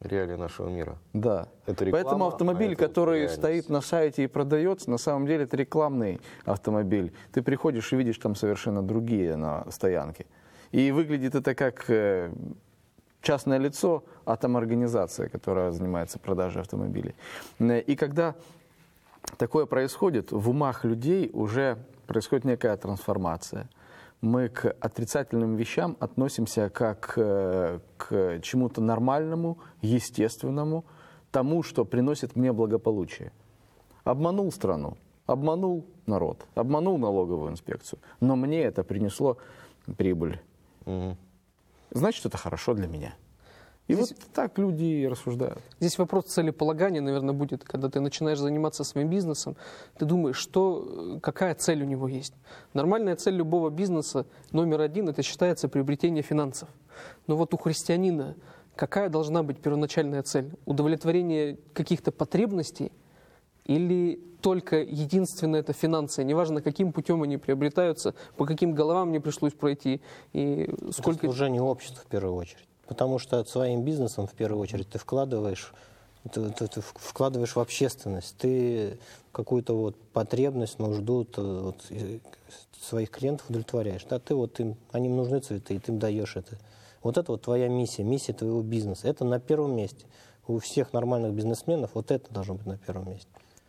Реалии нашего мира. Да. Это реклама, Поэтому автомобиль, который стоит на сайте и продается, на самом деле это рекламный автомобиль. Ты приходишь и видишь там совершенно другие на стоянке. И выглядит это как частное лицо, а там организация, которая занимается продажей автомобилей. И когда такое происходит, в умах людей уже происходит некая трансформация. Мы к отрицательным вещам относимся как к чему-то нормальному, естественному, тому, что приносит мне благополучие. Обманул страну, обманул народ, обманул налоговую инспекцию, но мне это принесло прибыль. Значит, это хорошо для меня. И здесь, вот так люди и рассуждают. Здесь вопрос целеполагания, наверное, будет, когда ты начинаешь заниматься своим бизнесом, ты думаешь, какая цель у него есть. Нормальная цель любого бизнеса, номер один, это считается приобретение финансов. Но вот у христианина какая должна быть первоначальная цель? Удовлетворение каких-то потребностей или только единственное это финансы? Неважно, каким путем они приобретаются, по каким головам мне пришлось пройти. И сколько... Это служение обществу в первую очередь. Потому что своим бизнесом, в первую очередь, ты вкладываешь в общественность, ты какую-то вот потребность, нужду своих клиентов удовлетворяешь. Да, они им нужны цветы, и ты им даешь это. Вот это вот твоя миссия твоего бизнеса. Это на первом месте. У всех нормальных бизнесменов вот это должно быть на первом месте.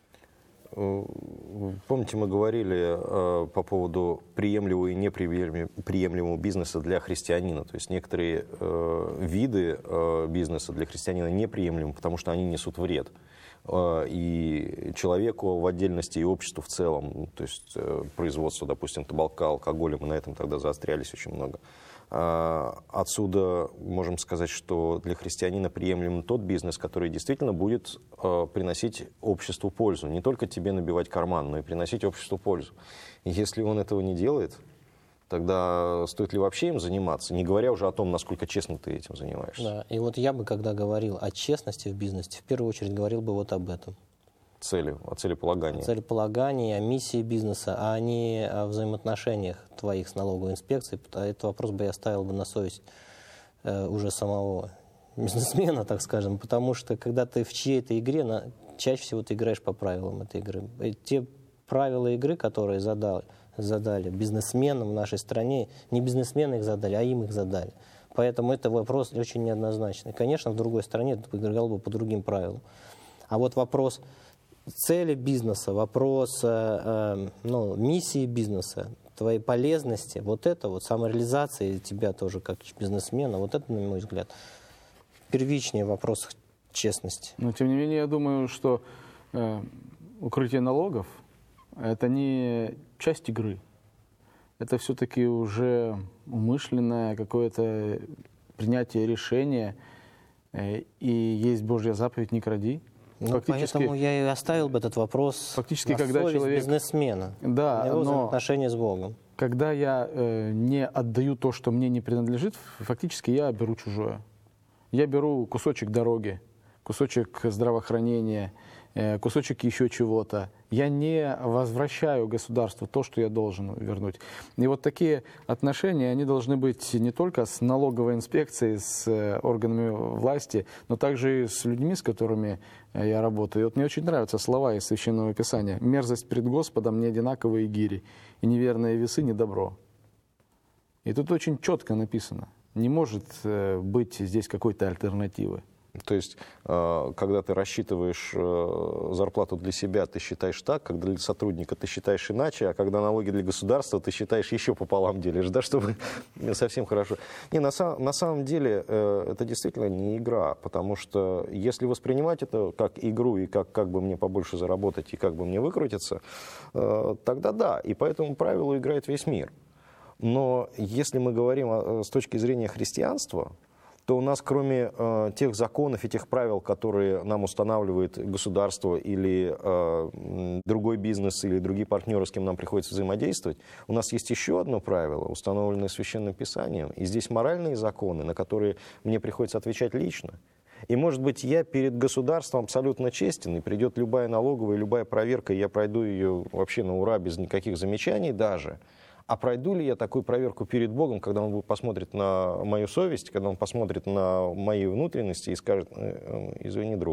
Помните, мы говорили по поводу приемлемого и неприемлемого бизнеса для христианина. То есть некоторые виды бизнеса для христианина неприемлемы, потому что они несут вред и человеку в отдельности, и обществу в целом. То есть производство, допустим, табака, алкоголя, мы на этом тогда заострялись очень много. Отсюда можем сказать, что для христианина приемлем тот бизнес, который действительно будет приносить обществу пользу. Не только тебе набивать карман, но и приносить обществу пользу. И если он этого не делает, тогда стоит ли вообще им заниматься, не говоря уже о том, насколько честно ты этим занимаешься. Да, и вот я бы, когда говорил о честности в бизнесе, в первую очередь говорил бы вот об этом. О целеполагании. О целеполагании, о миссии бизнеса, а не о взаимоотношениях твоих с налоговой инспекцией. Этот вопрос бы я оставил бы на совесть уже самого бизнесмена, так скажем, потому что когда ты в чьей-то игре, чаще всего ты играешь по правилам этой игры. И те правила игры, которые задали бизнесменам в нашей стране, не бизнесмены их задали, а им их задали. Поэтому это вопрос очень неоднозначный. Конечно, в другой стране ты играл бы по другим правилам. А вот вопрос цели бизнеса, вопрос миссии бизнеса, твоей полезности, вот это вот самореализация тебя тоже как бизнесмена, вот это, на мой взгляд, первичный вопрос честности. Но тем не менее, я думаю, что укрытие налогов – это не часть игры. Это все-таки уже умышленное какое-то принятие решения, и есть Божья заповедь «не кради». Поэтому я и оставил бы этот вопрос фактически, на когда совесть человек... бизнесмена, да, его но взаимоотношения с Богом. Когда я не отдаю то, что мне не принадлежит, фактически я беру чужое. Я беру кусочек дороги, кусочек здравоохранения, кусочек еще чего-то. Я не возвращаю государству то, что я должен вернуть. И вот такие отношения, они должны быть не только с налоговой инспекцией, с органами власти, но также и с людьми, с которыми я работаю. И вот мне очень нравятся слова из Священного Писания. «Мерзость пред Господом не одинаковые гири, и неверные весы не добро». И тут очень четко написано. Не может быть здесь какой-то альтернативы. То есть, когда ты рассчитываешь зарплату для себя, ты считаешь так, когда для сотрудника ты считаешь иначе, а когда налоги для государства, ты считаешь еще пополам делишь, да, чтобы совсем хорошо. Не, на самом деле это действительно не игра, потому что если воспринимать это как игру и как бы мне побольше заработать и как бы мне выкрутиться, тогда да, и по этому правилу играет весь мир. Но если мы говорим с точки зрения христианства, то у нас кроме тех законов и тех правил, которые нам устанавливает государство или другой бизнес, или другие партнеры, с кем нам приходится взаимодействовать, у нас есть еще одно правило, установленное Священным Писанием. И здесь моральные законы, на которые мне приходится отвечать лично. И, может быть, я перед государством абсолютно честен, и придет любая налоговая, любая проверка, и я пройду ее вообще на ура, без никаких замечаний даже. А пройду ли я такую проверку перед Богом, когда Он посмотрит на мою совесть, когда Он посмотрит на мои внутренности и скажет: извини, друг,